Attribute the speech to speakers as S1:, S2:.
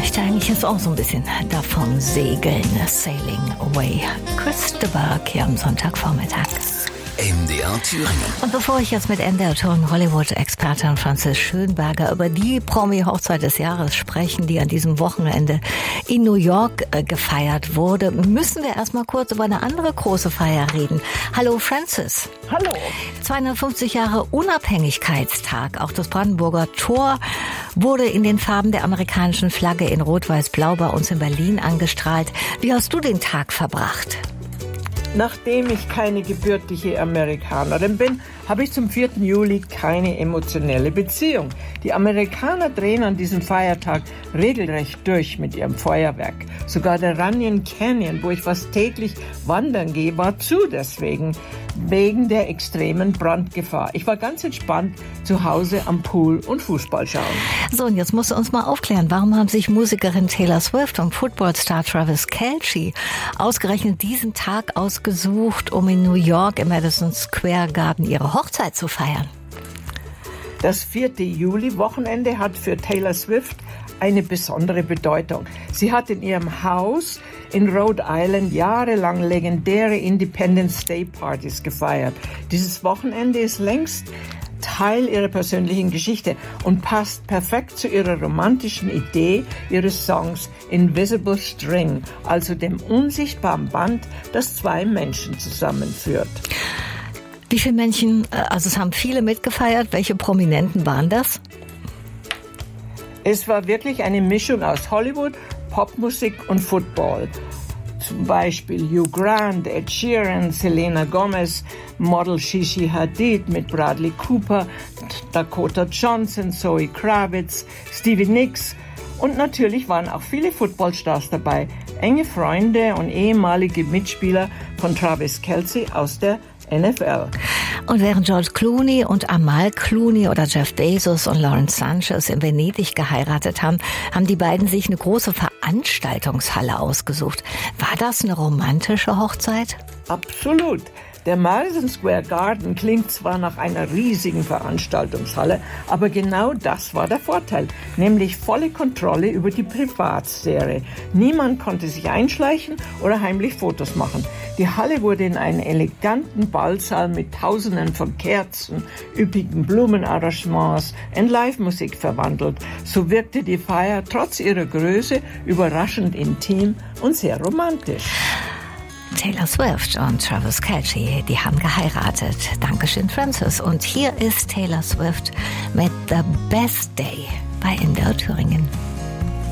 S1: möchte eigentlich jetzt auch so ein bisschen davon segeln. Sailing Away. Chris de Burgh hier am Sonntagvormittag.
S2: MDR Thüringen.
S1: Und bevor ich jetzt mit MDR Thüringen Hollywood-Expertin Franzis Schönberger über die Promi-Hochzeit des Jahres sprechen, die an diesem Wochenende in New York gefeiert wurde, müssen wir erstmal kurz über eine andere große Feier reden. Hallo Franzis.
S3: Hallo.
S1: 250 Jahre Unabhängigkeitstag. Auch das Brandenburger Tor wurde in den Farben der amerikanischen Flagge in Rot-Weiß-Blau bei uns in Berlin angestrahlt. Wie hast du den Tag verbracht?
S3: Nachdem ich keine gebürtige Amerikanerin bin, habe ich zum 4. Juli keine emotionelle Beziehung. Die Amerikaner drehen an diesem Feiertag regelrecht durch mit ihrem Feuerwerk. Sogar der Runyon Canyon, wo ich fast täglich wandern gehe, war zu deswegen, wegen der extremen Brandgefahr. Ich war ganz entspannt zu Hause am Pool und Fußball schauen.
S1: So, und jetzt musst du uns mal aufklären, warum haben sich Musikerin Taylor Swift und Footballstar Travis Kelce ausgerechnet diesen Tag ausgesucht, um in New York im Madison Square Garden ihre Hochzeit zu feiern?
S3: Das 4. Juli-Wochenende hat für Taylor Swift eine besondere Bedeutung. Sie hat in ihrem Haus in Rhode Island jahrelang legendäre Independence Day Partys gefeiert. Dieses Wochenende ist längst Teil ihrer persönlichen Geschichte und passt perfekt zu ihrer romantischen Idee ihres Songs Invisible String, also dem unsichtbaren Band, das zwei Menschen zusammenführt.
S1: Wie viele Menschen, also es haben viele mitgefeiert, welche Prominenten waren das?
S3: Es war wirklich eine Mischung aus Hollywood, Popmusik und Football. Zum Beispiel Hugh Grant, Ed Sheeran, Selena Gomez, Model Gigi Hadid mit Bradley Cooper, Dakota Johnson, Zoe Kravitz, Stevie Nicks und natürlich waren auch viele Footballstars dabei, enge Freunde und ehemalige Mitspieler von Travis Kelce aus der NFL.
S1: Und während George Clooney und Amal Clooney oder Jeff Bezos und Lawrence Sanchez in Venedig geheiratet haben, haben die beiden sich eine große Veranstaltungshalle ausgesucht. War das eine romantische Hochzeit?
S3: Absolut. Der Madison Square Garden klingt zwar nach einer riesigen Veranstaltungshalle, aber genau das war der Vorteil, nämlich volle Kontrolle über die Privatsphäre. Niemand konnte sich einschleichen oder heimlich Fotos machen. Die Halle wurde in einen eleganten Ballsaal mit Tausenden von Kerzen, üppigen Blumenarrangements und Live-Musik verwandelt. So wirkte die Feier trotz ihrer Größe überraschend intim und sehr romantisch.
S1: Taylor Swift und Travis Kelce, die haben geheiratet. Dankeschön, Francis. Und hier ist Taylor Swift mit The Best Day bei MDR Thüringen.